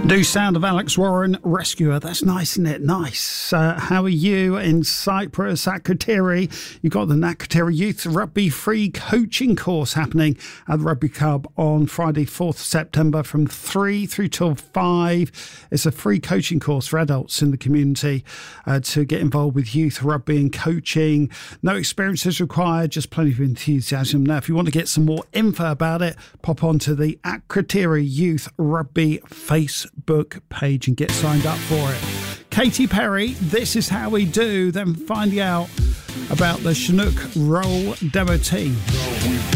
New sound of Alex Warren, Rescuer. That's nice, isn't it? Nice. How are you in Cyprus, Akrotiri? You've got the Akrotiri Youth Rugby Free Coaching Course happening at the Rugby Club on Friday, 4th September from 3 through till 5. It's a free coaching course for adults in the community to get involved with youth rugby and coaching. No experience is required, just plenty of enthusiasm. Now, if you want to get some more info about it, pop onto the Akrotiri Youth Rugby Facebook page and get signed up for it. Katy Perry, This Is How We Do, then finding out about the Chinook Roll demo team.